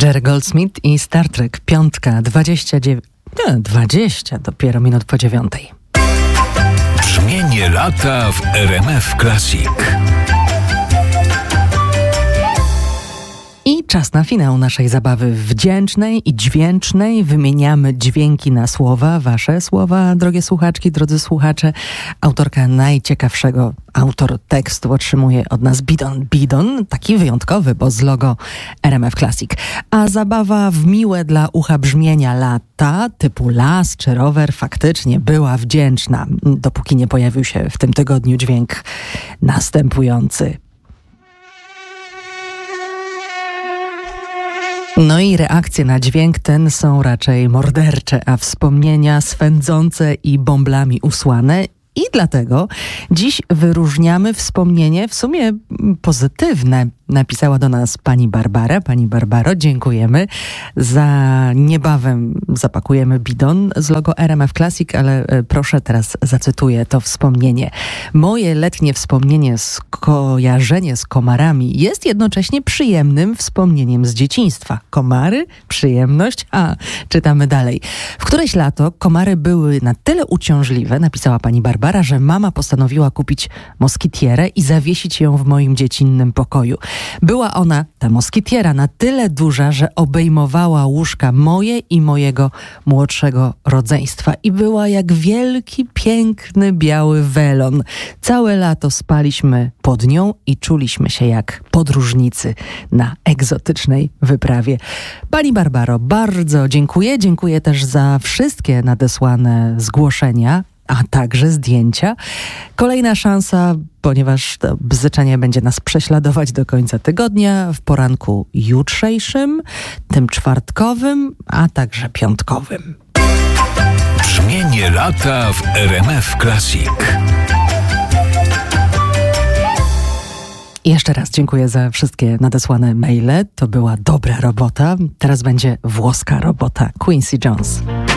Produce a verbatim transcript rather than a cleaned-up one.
Jerry Goldsmith i Star Trek, piątka, dwadzieścia dziewięć, nie, dwadzieścia dopiero minut po dziewiątej. Brzmienie lata w R M F Classic. I czas na finał naszej zabawy wdzięcznej i dźwięcznej. Wymieniamy dźwięki na słowa, wasze słowa, drogie słuchaczki, drodzy słuchacze. Autorka najciekawszego, autor tekstu otrzymuje od nas bidon. Bidon, taki wyjątkowy, bo z logo R M F Classic. A zabawa w miłe dla ucha brzmienia lata, typu las czy rower, faktycznie była wdzięczna, dopóki nie pojawił się w tym tygodniu dźwięk następujący. No i reakcje na dźwięk ten są raczej mordercze, a wspomnienia swędzące i bąblami usłane. I dlatego dziś wyróżniamy wspomnienie w sumie pozytywne. Napisała do nas pani Barbara. Pani Barbaro, dziękujemy. Za niebawem zapakujemy bidon z logo R M F Classic, ale proszę, teraz zacytuję to wspomnienie. Moje letnie wspomnienie, skojarzenie z komarami jest jednocześnie przyjemnym wspomnieniem z dzieciństwa. Komary? Przyjemność? A, czytamy dalej. W któreś lato komary były na tyle uciążliwe, napisała pani Barbara, że mama postanowiła kupić moskitierę i zawiesić ją w moim dziecinnym pokoju. Była ona, ta moskitiera, na tyle duża, że obejmowała łóżka moje i mojego młodszego rodzeństwa i była jak wielki, piękny, biały welon. Całe lato spaliśmy pod nią i czuliśmy się jak podróżnicy na egzotycznej wyprawie. Pani Barbaro, bardzo dziękuję. Dziękuję też za wszystkie nadesłane zgłoszenia, a także zdjęcia. Kolejna szansa, ponieważ to bzyczenie będzie nas prześladować do końca tygodnia, w poranku jutrzejszym, tym czwartkowym, a także piątkowym. Brzmienie lata w R M F Classic. Jeszcze raz dziękuję za wszystkie nadesłane maile. To była dobra robota. Teraz będzie włoska robota. Quincy Jones.